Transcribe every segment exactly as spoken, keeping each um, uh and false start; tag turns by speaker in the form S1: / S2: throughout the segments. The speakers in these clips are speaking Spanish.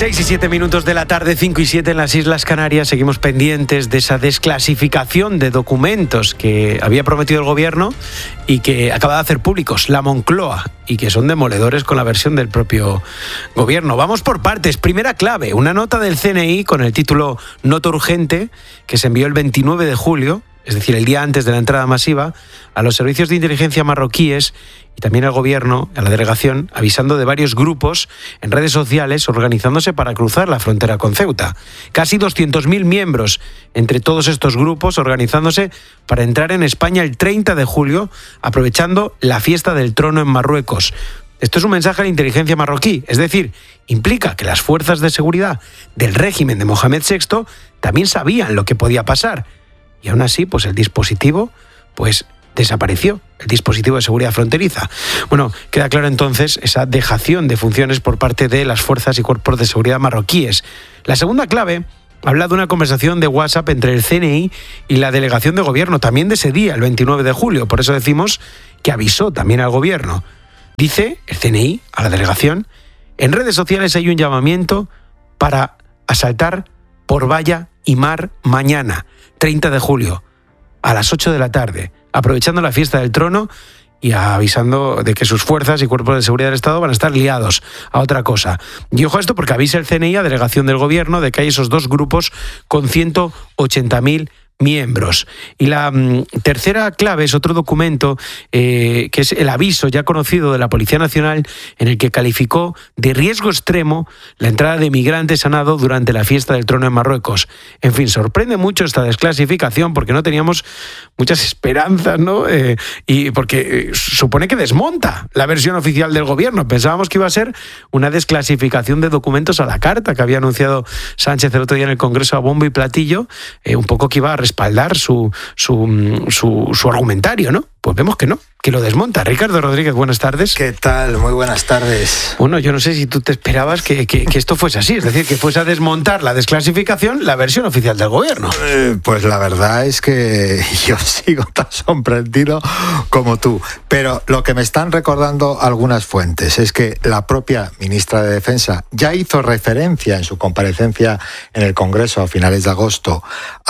S1: seis y siete minutos de la tarde, cinco y siete en las Islas Canarias. Seguimos pendientes de esa desclasificación de documentos que había prometido el gobierno y que acaba de hacer públicos la Moncloa y que son demoledores con la versión del propio gobierno. Vamos por partes. Primera clave, una nota del C N I con el título Nota urgente que se envió el veintinueve de julio, es decir, el día antes de la entrada masiva, a los servicios de inteligencia marroquíes y también al gobierno, a la delegación, avisando de varios grupos en redes sociales organizándose para cruzar la frontera con Ceuta. Casi doscientos mil miembros entre todos estos grupos organizándose para entrar en España el treinta de julio, aprovechando la fiesta del trono en Marruecos. Esto es un mensaje a la inteligencia marroquí, es decir, implica que las fuerzas de seguridad del régimen de Mohamed sexto también sabían lo que podía pasar. Y aún así, pues el dispositivo, pues desapareció, el dispositivo de seguridad fronteriza. Bueno, queda claro entonces esa dejación de funciones por parte de las fuerzas y cuerpos de seguridad marroquíes. La segunda clave habla de una conversación de WhatsApp entre el C N I y la delegación de gobierno, también de ese día, el veintinueve de julio. Por eso decimos que avisó también al gobierno. Dice el C N I a la delegación: en redes sociales hay un llamamiento para asaltar por valla y mar mañana, treinta de julio, a las ocho de la tarde, aprovechando la fiesta del trono y avisando de que sus fuerzas y cuerpos de seguridad del Estado van a estar liados a otra cosa. Y ojo a esto porque avisa el C N I a delegación del gobierno de que hay esos dos grupos con ciento ochenta mil miembros. Y la mm, tercera clave es otro documento eh, que es el aviso ya conocido de la Policía Nacional en el que calificó de riesgo extremo la entrada de migrantes a nado durante la fiesta del trono en Marruecos. En fin, sorprende mucho esta desclasificación porque no teníamos muchas esperanzas, ¿no? Eh, y porque eh, supone que desmonta la versión oficial del gobierno. Pensábamos que iba a ser una desclasificación de documentos a la carta que había anunciado Sánchez el otro día en el Congreso a bombo y platillo, eh, un poco que iba a respaldar su, su, su, su argumentario, ¿no? Pues vemos que no, que lo desmonta. Ricardo Rodríguez, buenas tardes.
S2: ¿Qué tal? Muy buenas tardes.
S1: Bueno, yo no sé si tú te esperabas que, que, que esto fuese así, es decir, que fuese a desmontar la desclasificación, la versión oficial del gobierno.
S2: Eh, pues la verdad es que yo sigo tan sorprendido como tú. Pero lo que me están recordando algunas fuentes es que la propia ministra de Defensa ya hizo referencia en su comparecencia en el Congreso a finales de agosto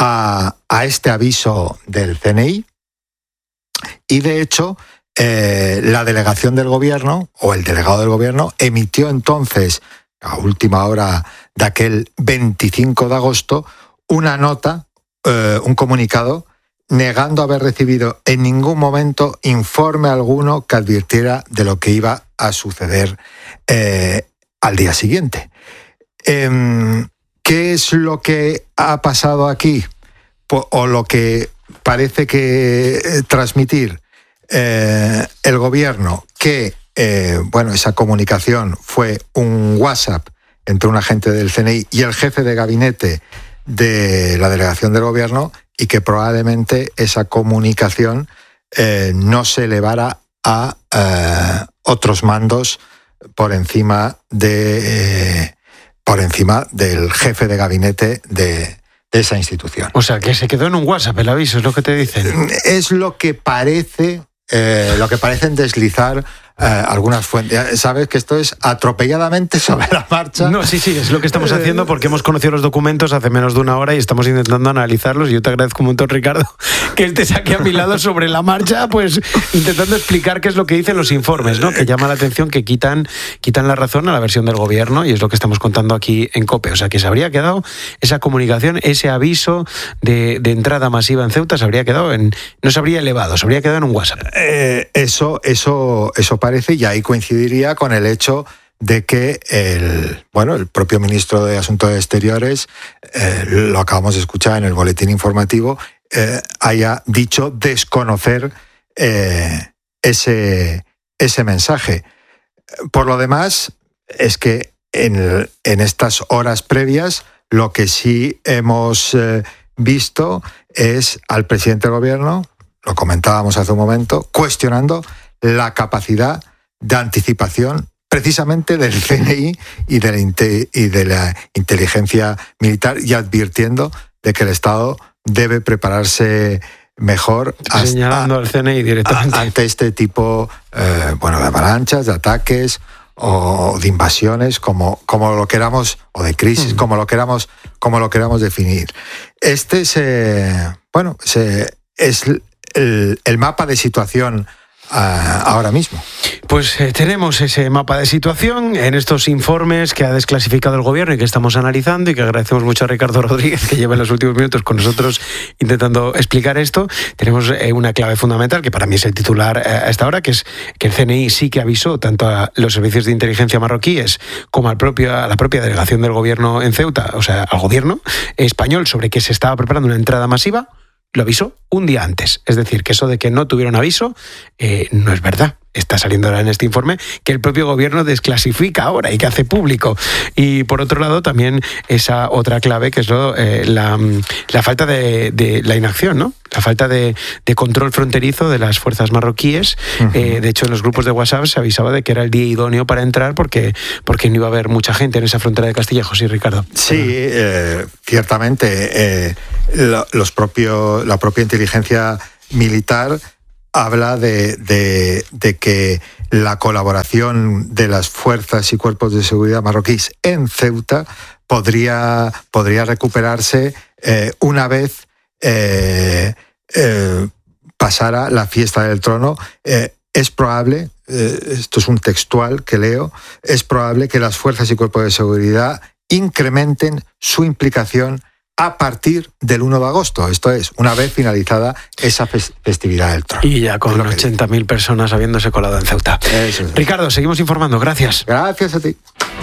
S2: a, a este aviso del C N I. Y de hecho, eh, la delegación del gobierno, o el delegado del gobierno, emitió entonces, a última hora de aquel veinticinco de agosto, una nota, eh, un comunicado, negando haber recibido en ningún momento informe alguno que advirtiera de lo que iba a suceder eh, al día siguiente. Eh, ¿Qué es lo que ha pasado aquí? O lo que parece que eh, transmitir eh, el gobierno, que eh, bueno, esa comunicación fue un WhatsApp entre un agente del C N I y el jefe de gabinete de la delegación del gobierno, y que probablemente esa comunicación eh, no se elevara a eh, otros mandos por encima de eh, por encima del jefe de gabinete de de esa institución.
S1: O sea, que se quedó en un WhatsApp el aviso, es lo que te dicen.
S2: Es lo que parece, eh, lo que parecen deslizar eh, algunas fuentes. Sabes que esto es atropelladamente sobre la marcha.
S1: No, sí, sí, es lo que estamos haciendo porque hemos conocido los documentos hace menos de una hora y estamos intentando analizarlos. Y yo te agradezco un montón, Ricardo, que estés aquí a mi lado sobre la marcha, pues intentando explicar qué es lo que dicen los informes, ¿no? Que llama la atención que quitan, quitan la razón a la versión del gobierno, y es lo que estamos contando aquí en COPE. O sea, que se habría quedado esa comunicación, ese aviso de, de entrada masiva en Ceuta, se habría quedado en, no se habría elevado, se habría quedado en un WhatsApp.
S2: Eh, eso, eso, eso parece, y ahí coincidiría con el hecho de que el, bueno, el propio ministro de Asuntos Exteriores, eh, lo acabamos de escuchar en el boletín informativo, eh, haya dicho desconocer eh, ese, ese mensaje. Por lo demás, es que en, en estas horas previas lo que sí hemos eh, visto es al presidente del gobierno, lo comentábamos hace un momento, cuestionando la capacidad de anticipación precisamente del C N I y de, la inte- y de la inteligencia militar, y advirtiendo de que el Estado debe prepararse mejor hasta,
S1: señalando al C N I directamente
S2: ante este tipo eh, bueno, de avalanchas, de ataques o de invasiones, como, como lo queramos, o de crisis, mm. como lo queramos, como lo queramos definir. Este es, eh, bueno, se, es el, el mapa de situación uh, ahora mismo.
S1: Pues eh, tenemos ese mapa de situación en estos informes que ha desclasificado el gobierno y que estamos analizando, y que agradecemos mucho a Ricardo Rodríguez, que lleva en los últimos minutos con nosotros intentando explicar esto. Tenemos eh, una clave fundamental, que para mí es el titular eh, a esta hora, que es que el C N I sí que avisó tanto a los servicios de inteligencia marroquíes como al propio, a la propia delegación del gobierno en Ceuta, o sea, al gobierno español, sobre que se estaba preparando una entrada masiva. Lo avisó un día antes. Es decir, que eso de que no tuvieron aviso eh, no es verdad. Está saliendo ahora en este informe que el propio gobierno desclasifica ahora y que hace público. Y por otro lado, también esa otra clave, que es lo, eh, la, la falta de, de la inacción, ¿no? La falta de, de control fronterizo de las fuerzas marroquíes. Uh-huh. Eh, de hecho, en los grupos de WhatsApp se avisaba de que era el día idóneo para entrar porque, porque no iba a haber mucha gente en esa frontera de Castillejo, ¿sí, Ricardo?
S2: Sí, eh, ciertamente. Eh, los propios, la propia inteligencia militar habla de, de, de que la colaboración de las fuerzas y cuerpos de seguridad marroquíes en Ceuta podría, podría recuperarse eh, una vez eh, eh, pasara la fiesta del trono. Eh, es probable, eh, esto es un textual que leo, es probable que las fuerzas y cuerpos de seguridad incrementen su implicación a partir del uno de agosto, esto es, una vez finalizada esa festividad del trono.
S1: Y ya con ochenta mil personas habiéndose colado en Ceuta. Eso es. Ricardo, seguimos informando, gracias.
S2: Gracias a ti.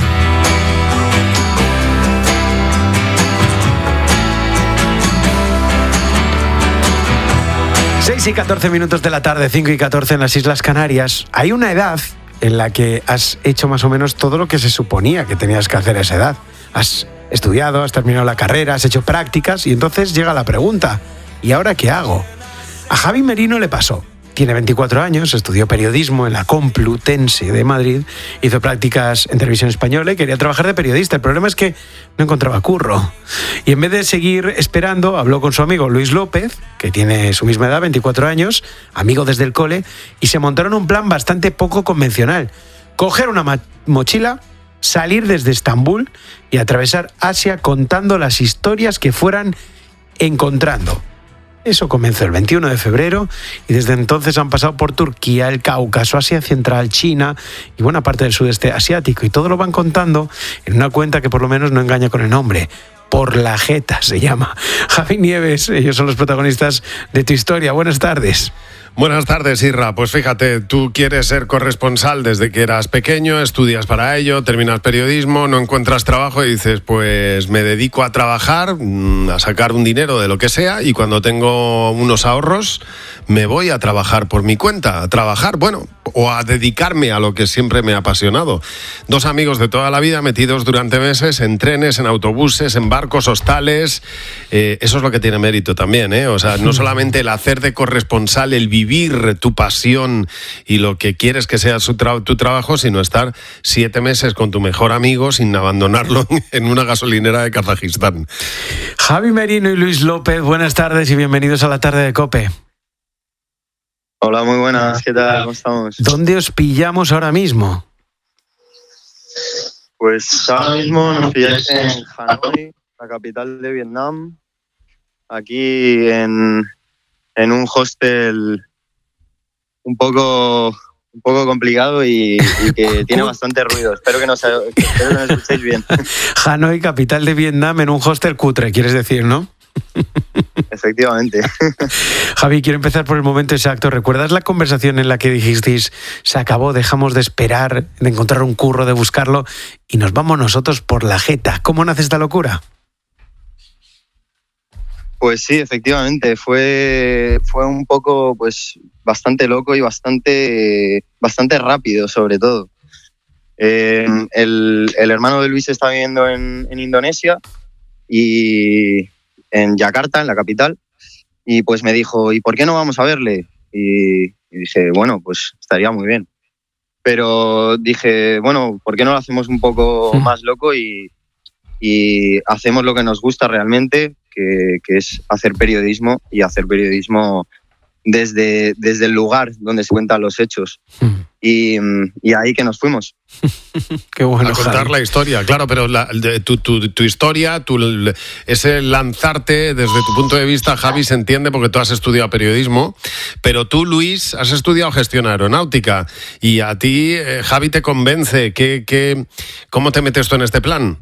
S1: seis y catorce minutos de la tarde, cinco y catorce en las Islas Canarias. Hay una edad en la que has hecho más o menos todo lo que se suponía que tenías que hacer a esa edad. Has estudiado, has terminado la carrera, has hecho prácticas, y entonces llega la pregunta: ¿y ahora qué hago? A Javi Merino le pasó. Tiene veinticuatro años, estudió periodismo en la Complutense de Madrid, hizo prácticas en Televisión Española y quería trabajar de periodista. El problema es que no encontraba curro. Y en vez de seguir esperando, habló con su amigo Luis López, que tiene su misma edad, veinticuatro años, amigo desde el cole, y se montaron un plan bastante poco convencional: coger una ma- mochila, salir desde Estambul y atravesar Asia contando las historias que fueran encontrando. Eso comenzó el veintiuno de febrero y desde entonces han pasado por Turquía, el Cáucaso, Asia Central, China y buena parte del sudeste asiático, y todo lo van contando en una cuenta que por lo menos no engaña con el nombre. Por la Jeta se llama. Javi Nieves, ellos son los protagonistas de tu historia. Buenas tardes.
S3: Buenas tardes, Irra. Pues fíjate, tú quieres ser corresponsal desde que eras pequeño, estudias para ello, terminas periodismo, no encuentras trabajo y dices, pues me dedico a trabajar, a sacar un dinero de lo que sea, y cuando tengo unos ahorros me voy a trabajar por mi cuenta, a trabajar, bueno, o a dedicarme a lo que siempre me ha apasionado. Dos amigos de toda la vida metidos durante meses en trenes, en autobuses, en barcos, hostales. Eh, eso es lo que tiene mérito también, ¿eh? O sea, no solamente el hacer de corresponsal, el vivir tu pasión y lo que quieres que sea su tra- tu trabajo, sino estar siete meses con tu mejor amigo sin abandonarlo en una gasolinera de Kazajistán.
S1: Javi Merino y Luis López, buenas tardes y bienvenidos a la tarde de COPE.
S4: Hola, muy buenas, ¿qué tal? ¿Cómo estamos?
S1: ¿Dónde os pillamos ahora mismo?
S4: Pues ahora mismo nos pilláis en Hanoi, la capital de Vietnam, aquí en, en un hostel un poco, un poco complicado y, y que tiene bastante ruido. Espero que nos, espero que nos escuchéis bien.
S1: Hanoi, capital de Vietnam, en un hostel cutre, quieres decir, ¿no?
S4: Efectivamente.
S1: Javi, quiero empezar por el momento exacto. ¿Recuerdas la conversación en la que dijisteis, se acabó, dejamos de esperar, de encontrar un curro, de buscarlo, y nos vamos nosotros por la Jeta? ¿Cómo nace esta locura?
S4: Pues sí, efectivamente. Fue, fue un poco, pues, bastante loco y bastante, bastante rápido, sobre todo. Eh, el, el hermano de Luis está viviendo en, en Indonesia y en Yakarta, en la capital, y pues me dijo, ¿y por qué no vamos a verle? Y, y dije, bueno, pues estaría muy bien. Pero dije, bueno, ¿por qué no lo hacemos un poco sí. más loco y, y hacemos lo que nos gusta realmente, que, que es hacer periodismo y hacer periodismo desde, desde el lugar donde se cuentan los hechos. Mm. Y, y ahí que nos fuimos.
S1: Qué bueno.
S3: A contar Javi. La historia, claro, pero la, tu, tu, tu historia, tu, ese lanzarte desde tu punto de vista, Javi, se entiende porque tú has estudiado periodismo, pero tú, Luis, has estudiado gestión aeronáutica y a ti, eh, Javi, te convence. ¿Qué, qué, ¿Cómo te metes tú en este plan?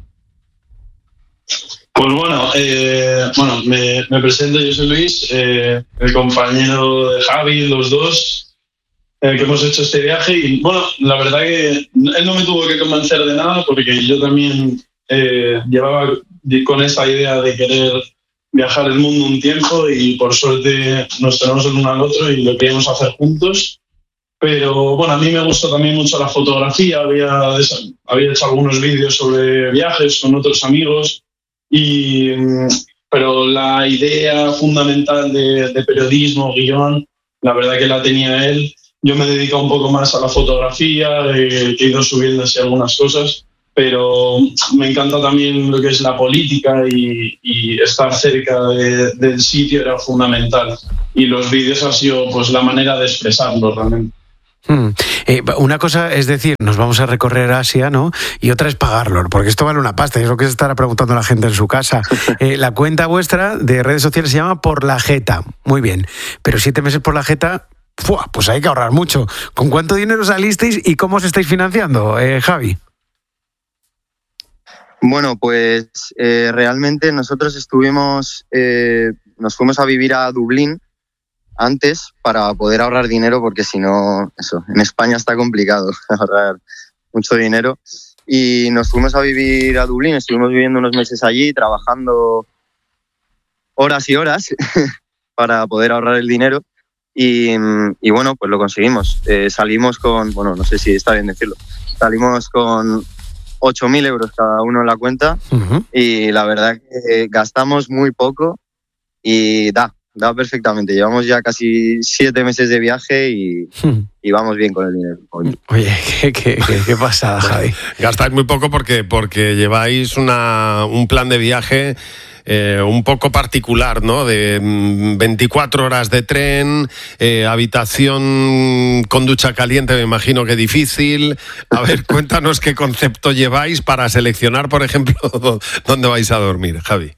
S5: Pues bueno, eh, bueno me, me presento, yo soy Luis, eh, el compañero de Javi, los dos, eh, que hemos hecho este viaje. Y bueno, la verdad que él no me tuvo que convencer de nada, porque yo también eh, llevaba con esa idea de querer viajar el mundo un tiempo, y por suerte nos tenemos el uno al otro y lo queríamos hacer juntos. Pero bueno, a mí me gusta también mucho la fotografía, había, había hecho algunos vídeos sobre viajes con otros amigos. Y, pero la idea fundamental de, de periodismo, guión, la verdad que la tenía él. Yo me he dedicado un poco más a la fotografía, eh, que he ido subiendo así algunas cosas, pero me encanta también lo que es la política, y, y estar cerca de, del sitio era fundamental. Y los vídeos han sido pues la manera de expresarlo realmente.
S1: Hmm. Eh, una cosa es decir, nos vamos a recorrer Asia, ¿no? Y otra es pagarlo, porque esto vale una pasta, y es lo que se estará preguntando la gente en su casa. Eh, la cuenta vuestra de redes sociales se llama Por la Jeta, muy bien, pero siete meses por la Jeta, ¡fua! Pues hay que ahorrar mucho. ¿Con cuánto dinero salisteis y cómo os estáis financiando, eh, Javi?
S4: Bueno, pues eh, realmente nosotros estuvimos, eh, nos fuimos a vivir a Dublín antes para poder ahorrar dinero, porque si no, eso, en España está complicado ahorrar mucho dinero. Y nos fuimos a vivir a Dublín, estuvimos viviendo unos meses allí, trabajando horas y horas para poder ahorrar el dinero. Y, y bueno, pues lo conseguimos. Eh, salimos con, bueno, no sé si está bien decirlo, salimos con ocho mil euros cada uno en la cuenta. Uh-huh. Y la verdad que gastamos muy poco y da. Da perfectamente. Llevamos ya casi siete meses de viaje y, y vamos bien con el dinero.
S1: Oye, qué, qué, qué, qué pasada, Javi.
S3: Gastáis muy poco porque, porque lleváis una, un plan de viaje eh, un poco particular, ¿no? De veinticuatro horas de tren, eh, habitación con ducha caliente, me imagino que difícil. A ver, cuéntanos qué concepto lleváis para seleccionar, por ejemplo, dónde vais a dormir, Javi.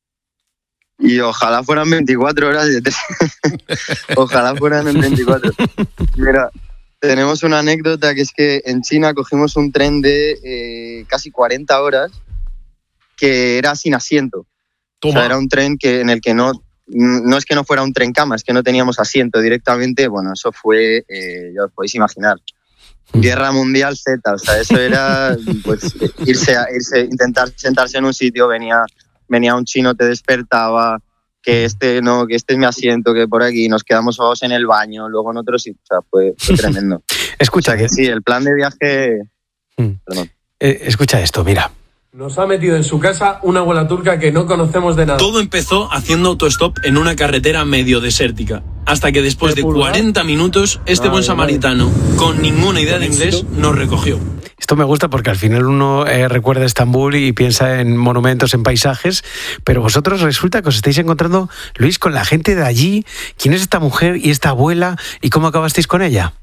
S4: Y ojalá fueran veinticuatro horas de tren. Ojalá fueran en veinticuatro. Mira, tenemos una anécdota, que es que en China cogimos un tren de eh, casi cuarenta horas que era sin asiento. Toma. O sea, era un tren que, en el que no, no es que no fuera un tren cama, es que no teníamos asiento directamente. Bueno, eso fue, eh, ya os podéis imaginar, Guerra Mundial Z. O sea, eso era pues irse, a, irse, intentar sentarse en un sitio, venía... venía un chino, te despertaba, que este no, que este es mi asiento, que por aquí, nos quedamos solos en el baño, luego en otro sitio, o sea, fue, fue tremendo.
S1: Escucha,
S4: o sea, que sí, el plan de viaje...
S1: Mm. Perdón. Eh, escucha esto, mira.
S6: Nos ha metido en su casa una abuela turca que no conocemos de nada.
S7: Todo empezó haciendo autostop en una carretera medio desértica, hasta que después de cuarenta minutos, este buen samaritano, con ninguna idea de inglés, nos recogió.
S1: Esto me gusta porque al final uno eh, recuerda Estambul y piensa en monumentos, en paisajes, pero vosotros resulta que os estáis encontrando, Luis, con la gente de allí. ¿Quién es esta mujer y esta abuela y cómo acabasteis con ella?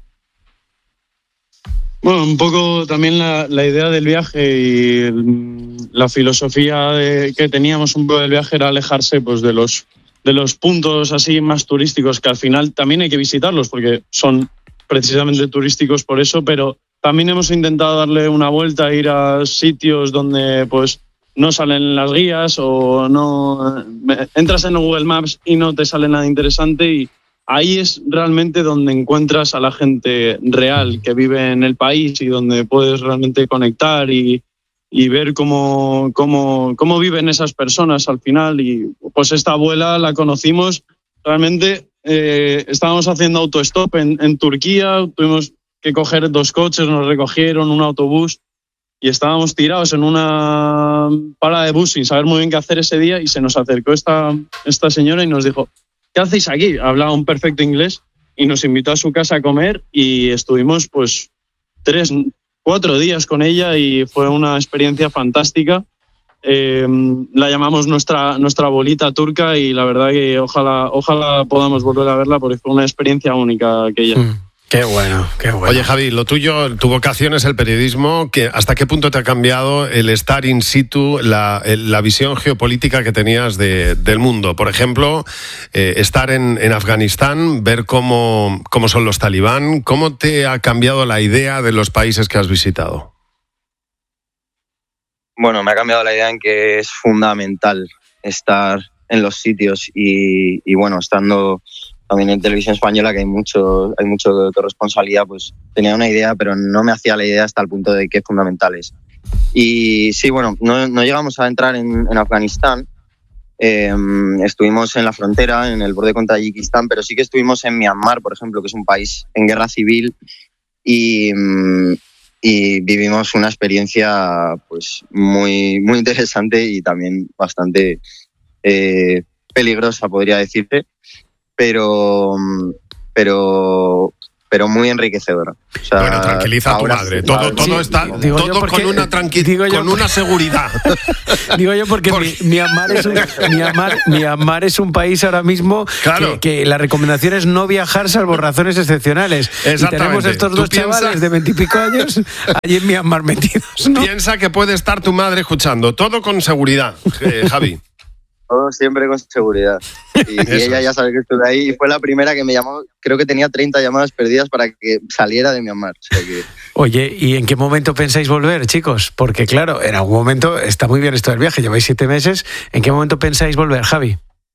S5: Bueno, un poco también la, la idea del viaje y el, la filosofía de, que teníamos un poco del viaje era alejarse pues de los de los puntos así más turísticos, que al final también hay que visitarlos porque son precisamente turísticos por eso, pero también hemos intentado darle una vuelta, ir a sitios donde pues no salen las guías o no entras en Google Maps y no te sale nada interesante, y ahí es realmente donde encuentras a la gente real que vive en el país y donde puedes realmente conectar y, y ver cómo, cómo, cómo viven esas personas al final. Y pues esta abuela la conocimos realmente, eh, estábamos haciendo autostop en, en Turquía, tuvimos que coger dos coches, nos recogieron, un autobús, y estábamos tirados en una parada de bus sin saber muy bien qué hacer ese día, y se nos acercó esta, esta señora y nos dijo: ¿qué hacéis aquí? Hablaba un perfecto inglés y nos invitó a su casa a comer, y estuvimos pues tres, cuatro días con ella y fue una experiencia fantástica. Eh, la llamamos nuestra, nuestra bolita turca y la verdad que ojalá, ojalá podamos volver a verla porque fue una experiencia única aquella.
S1: Mm. Qué bueno, qué bueno.
S3: Oye, Javi, lo tuyo, tu vocación es el periodismo. ¿Qué, ¿Hasta qué punto te ha cambiado el estar in situ, la, la visión geopolítica que tenías de, del mundo? Por ejemplo, eh, estar en, en Afganistán, ver cómo, cómo son los talibán. ¿Cómo te ha cambiado la idea de los países que has visitado?
S4: Bueno, me ha cambiado la idea en que es fundamental estar en los sitios y, y bueno, estando también en Televisión Española, que hay mucho, hay mucho de corresponsabilidad, pues tenía una idea, pero no me hacía la idea hasta el punto de que es fundamental es. Y sí, bueno, no, no llegamos a entrar en, en Afganistán, eh, estuvimos en la frontera, en el borde con Tayikistán, pero sí que estuvimos en Myanmar, por ejemplo, que es un país en guerra civil, y, y vivimos una experiencia pues muy, muy interesante y también bastante eh, peligrosa, podría decirte. Pero, pero, pero muy enriquecedora. O sea,
S3: bueno, tranquiliza a tu madre. Todo, todo
S1: sí,
S3: está
S1: digo
S3: todo
S1: porque,
S3: con una tranquilidad, con una seguridad.
S1: Digo yo porque Por... Myanmar, es un, Myanmar, Myanmar es un país ahora mismo claro. que, que la recomendación es no viajar salvo razones excepcionales. Y tenemos estos dos piensa... chavales de veintipico años allí en Myanmar metidos, ¿no?
S3: Piensa que puede estar tu madre escuchando. Todo con seguridad, eh, Javi.
S4: Todo siempre con seguridad. Y, y ella ya sabe que estuve ahí y fue la primera que me llamó. Creo que tenía treinta llamadas perdidas para que saliera de Myanmar. O sea que...
S1: Oye, ¿y en qué momento pensáis volver, chicos? Porque claro, en algún momento está muy bien esto del viaje, lleváis siete meses. ¿En qué momento pensáis volver, Javi?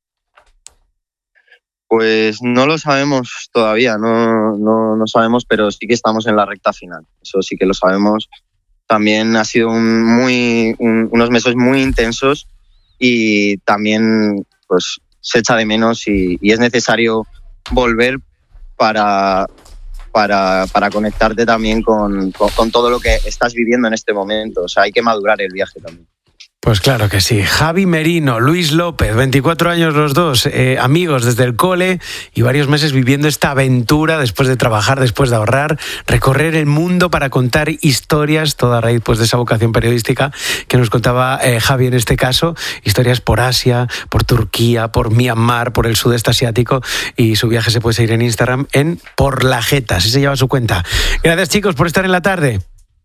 S4: Pues no lo sabemos todavía, no, no, no sabemos, pero sí que estamos en la recta final. Eso sí que lo sabemos. También ha sido un muy, un, unos meses muy intensos. Y también pues se echa de menos y, y es necesario volver para, para, para conectarte también con, con, con todo lo que estás viviendo en este momento. O sea, hay que madurar el viaje también.
S1: Pues claro que sí. Javi Merino, Luis López, veinticuatro años los dos, eh, amigos desde el cole y varios meses viviendo esta aventura después de trabajar, después de ahorrar, recorrer el mundo para contar historias, toda a raíz pues, de esa vocación periodística que nos contaba eh, Javi en este caso, historias por Asia, por Turquía, por Myanmar, por el sudeste asiático, y su viaje se puede seguir en Instagram en Por la Jeta, así se lleva su cuenta. Gracias, chicos, por estar en la tarde.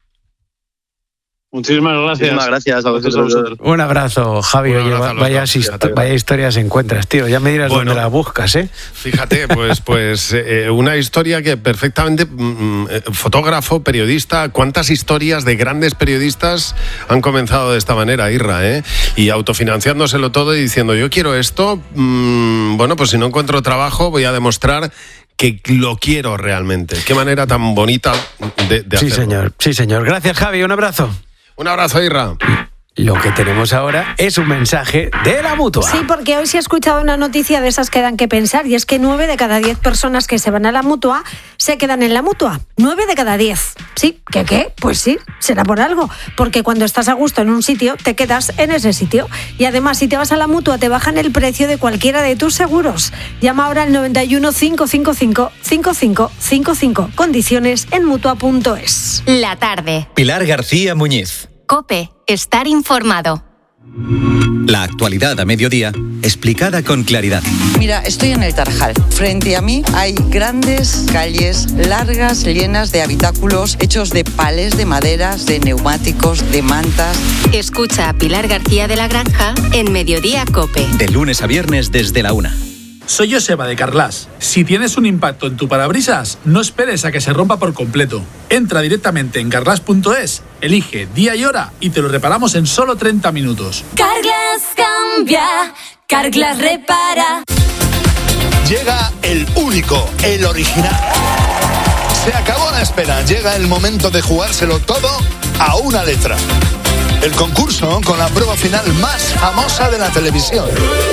S5: Muchísimas gracias.
S4: Muchísimas gracias a vosotros.
S1: Un abrazo, Javi. Oye, vaya, histo- vaya historias encuentras, tío. Ya me dirás bueno, dónde la buscas, ¿eh?
S3: Fíjate, pues, pues eh, una historia que perfectamente, mm, fotógrafo, periodista, cuántas historias de grandes periodistas han comenzado de esta manera, Irra, ¿eh? Y autofinanciándoselo todo y diciendo, yo quiero esto, mmm, bueno, pues si no encuentro trabajo voy a demostrar que lo quiero realmente. Qué manera tan bonita de, de hacerlo.
S1: Sí, señor. Sí, señor. Gracias, Javi. Un abrazo.
S3: Un abrazo, Irra.
S1: Lo que tenemos ahora es un mensaje de la Mutua.
S8: Sí, porque hoy se ha escuchado una noticia de esas que dan que pensar, y es que nueve de cada diez personas que se van a la Mutua se quedan en la Mutua. Nueve de cada diez. Sí, ¿qué qué? Pues sí, será por algo. Porque cuando estás a gusto en un sitio, te quedas en ese sitio. Y además, si te vas a la Mutua, te bajan el precio de cualquiera de tus seguros. Llama ahora al noventa y uno, cinco cinco cinco, cinco cinco cinco cinco. Condiciones en mutua punto es.
S9: La tarde.
S10: Pilar García Muñiz.
S9: COPE. Estar informado.
S10: La actualidad a mediodía, explicada con claridad.
S11: Mira, estoy en el Tarajal. Frente a mí hay grandes calles largas, llenas de habitáculos hechos de palés de maderas, de neumáticos, de mantas.
S9: Escucha a Pilar García de la Granja en Mediodía COPE.
S10: De lunes a viernes desde la una.
S12: Soy Joseba de Carglass. Si tienes un impacto en tu parabrisas, no esperes a que se rompa por completo. Entra directamente en carglass punto es, elige día y hora y te lo reparamos en solo treinta minutos.
S13: Carglass cambia, Carglass repara.
S14: Llega el único, el original. Se acabó la espera, llega el momento de jugárselo todo a una letra. El concurso con la prueba final más famosa de la televisión.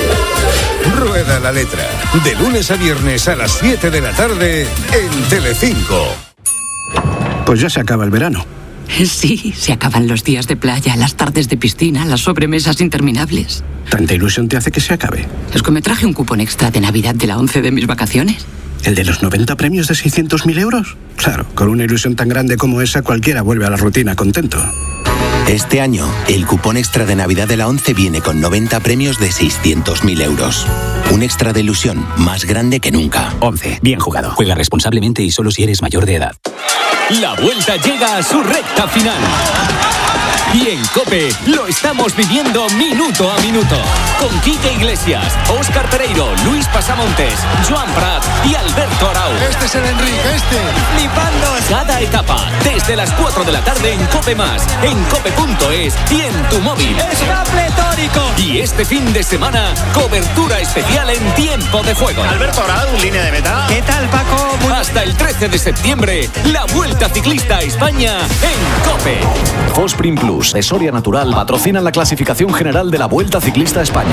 S15: Rueda la letra. De lunes a viernes a las siete de la tarde en Telecinco.
S16: Pues ya se acaba el verano.
S17: Sí, se acaban los días de playa, las tardes de piscina, las sobremesas interminables.
S16: ¿Tanta ilusión te hace que se acabe?
S17: Es que me traje un cupón extra de Navidad de la once de mis vacaciones.
S16: ¿El de los noventa premios de seiscientos mil euros? Claro, con una ilusión tan grande como esa cualquiera vuelve a la rutina contento.
S18: Este año, el cupón extra de Navidad de la ONCE viene con noventa premios de seiscientos mil euros. Un extra de ilusión más grande que nunca.
S19: ONCE. Bien jugado. Juega responsablemente y solo si eres mayor de edad.
S20: La vuelta llega a su recta final. Y en COPE lo estamos viviendo minuto a minuto. Con Quique Iglesias, Óscar Pereiro, Luis Pasamontes, Joan Prat y Alberto Arau.
S14: Este es el Enrique, este.
S20: Flipando cada etapa. Desde las cuatro de la tarde en COPE Más, en cope punto es y en tu móvil.
S21: ¡Está pletórico!
S20: Y este fin de semana, cobertura especial en tiempo de juego.
S21: Alberto Arau, línea de meta.
S20: ¿Qué tal, Paco? Muy... Hasta el trece de septiembre, la Vuelta Ciclista a España en COPE.
S22: Fosprin Plus, de Soria Natural, patrocinan la clasificación general de la Vuelta Ciclista a España.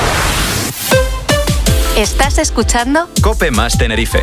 S9: ¿Estás escuchando?
S10: COPE Más Tenerife.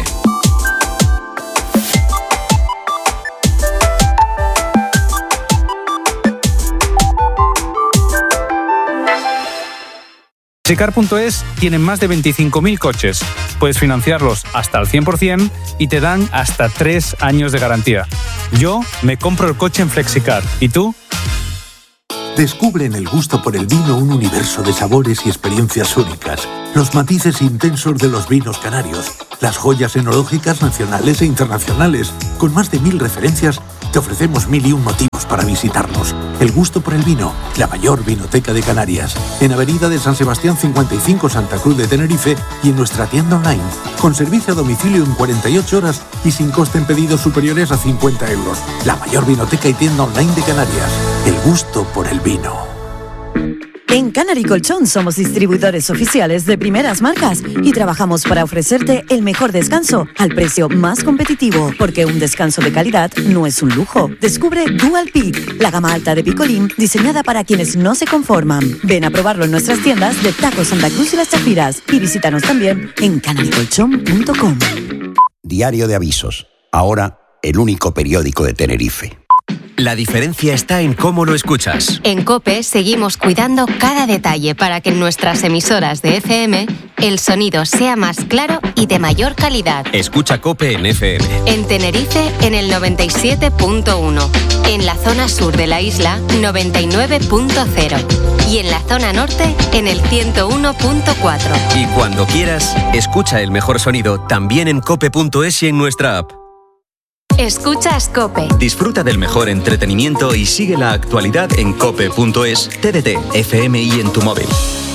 S23: Sicar punto es tiene más de veinticinco mil coches. Puedes financiarlos hasta al cien por ciento y te dan hasta tres años de garantía. Yo me compro el coche en Flexicar. ¿Y tú?
S24: Descubre en el gusto por el vino un universo de sabores y experiencias únicas. Los matices intensos de los vinos canarios. Las joyas enológicas nacionales e internacionales. Con más de mil referencias, te ofrecemos mil y un motivos para visitarnos. El gusto por el vino, la mayor vinoteca de Canarias. En Avenida de San Sebastián cincuenta y cinco, Santa Cruz de Tenerife, y en nuestra tienda online. Con servicio a domicilio en cuarenta y ocho horas y sin coste en pedidos superiores a cincuenta euros. La mayor vinoteca y tienda online de Canarias. El gusto por el vino.
S25: En Canary Colchón somos distribuidores oficiales de primeras marcas y trabajamos para ofrecerte el mejor descanso al precio más competitivo, porque un descanso de calidad no es un lujo. Descubre Dual Peak, la gama alta de Picolín diseñada para quienes no se conforman. Ven a probarlo en nuestras tiendas de Taco Santa Cruz y Las Chafiras y visítanos también en canary colchón punto com.
S26: Diario de Avisos, ahora el único periódico de Tenerife.
S10: La diferencia está en cómo lo escuchas.
S9: En COPE seguimos cuidando cada detalle para que en nuestras emisoras de F M el sonido sea más claro y de mayor calidad.
S10: Escucha COPE en F M.
S9: En Tenerife en el noventa y siete punto uno. En la zona sur de la isla noventa y nueve punto cero. Y en la zona norte en el ciento uno punto cuatro.
S10: Y cuando quieras, escucha el mejor sonido también en cope punto es y en nuestra app.
S9: Escuchas COPE.
S10: Disfruta del mejor entretenimiento y sigue la actualidad en cope punto es, T D T, F M y en tu móvil.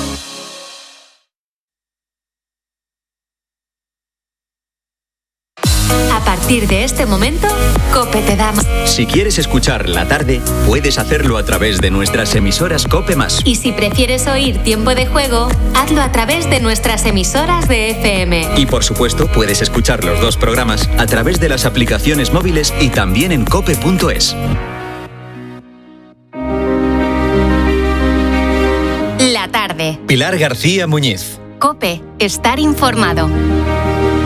S9: A partir de este momento, COPE te da más.
S10: Si quieres escuchar la tarde, puedes hacerlo a través de nuestras emisoras COPE Más.
S9: Y si prefieres oír Tiempo de Juego, hazlo a través de nuestras emisoras de F M.
S10: Y por supuesto, puedes escuchar los dos programas a través de las aplicaciones móviles y también en cope punto es.
S9: La tarde.
S10: Pilar García Muñiz.
S9: COPE, estar informado.